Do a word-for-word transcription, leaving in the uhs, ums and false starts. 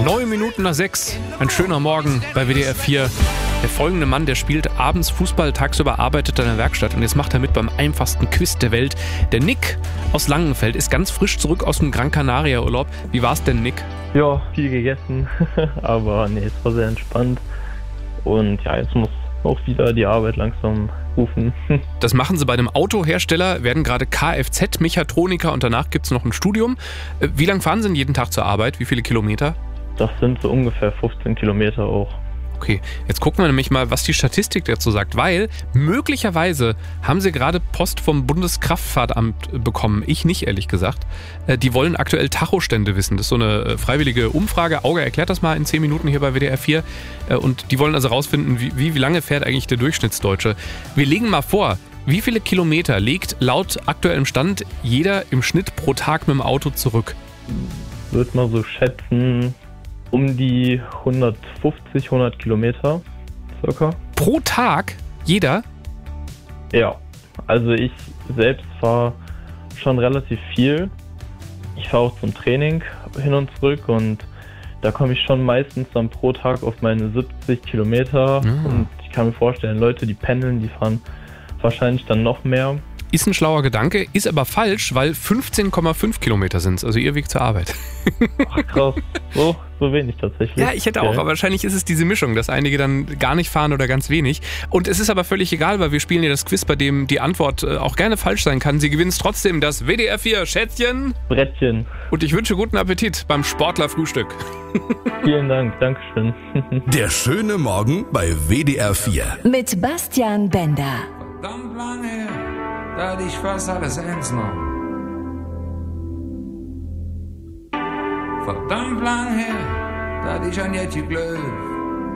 Neun Minuten nach sechs. Ein schöner Morgen bei W D R vier. Der folgende Mann, der spielt abends Fußball, tagsüber arbeitet er in der Werkstatt und jetzt macht er mit beim einfachsten Quiz der Welt. Der Nick aus Langenfeld ist ganz frisch zurück aus dem Gran Canaria Urlaub. Wie war's denn, Nick? Ja, viel gegessen, aber nee, es war sehr entspannt. Und ja, jetzt muss auch wieder die Arbeit langsam rufen. Das machen sie bei einem Autohersteller, werden gerade Kfz-Mechatroniker und danach gibt's noch ein Studium. Wie lange fahren Sie denn jeden Tag zur Arbeit? Wie viele Kilometer? Das sind so ungefähr fünfzehn Kilometer auch. Okay, jetzt gucken wir nämlich mal, was die Statistik dazu sagt, weil möglicherweise haben sie gerade Post vom Bundeskraftfahrtamt bekommen. Ich nicht, ehrlich gesagt. Die wollen aktuell Tachostände wissen. Das ist so eine freiwillige Umfrage. Auge erklärt das mal in zehn Minuten hier bei W D R vier. Und die wollen also rausfinden, wie, wie lange fährt eigentlich der Durchschnittsdeutsche. Wir legen mal vor, wie viele Kilometer legt laut aktuellem Stand jeder im Schnitt pro Tag mit dem Auto zurück? Ich würde mal so schätzen, um die hundertfünfzig, hundert Kilometer circa. Pro Tag? Jeder? Ja, also ich selbst fahre schon relativ viel. Ich fahre auch zum Training hin und zurück und da komme ich schon meistens dann pro Tag auf meine siebzig Kilometer. Mhm. Und ich kann mir vorstellen, Leute, die pendeln, die fahren wahrscheinlich dann noch mehr. Ist ein schlauer Gedanke, ist aber falsch, weil fünfzehn Komma fünf Kilometer sind es, also ihr Weg zur Arbeit. Ach krass, so, so wenig tatsächlich. Ja, ich hätte auch, aber wahrscheinlich ist es diese Mischung, dass einige dann gar nicht fahren oder ganz wenig. Und es ist aber völlig egal, weil wir spielen ja das Quiz, bei dem die Antwort auch gerne falsch sein kann. Sie gewinnst trotzdem das W D R vier Schätzchen. Brettchen. Und ich wünsche guten Appetit beim Sportlerfrühstück. Vielen Dank, Dankeschön. Der schöne Morgen bei W D R vier. Mit Bastian Bender. Verdammt lang her, da hatte ich fast alles eins noch. Verdammt lang her, da hatte ich an Jetje Glöw.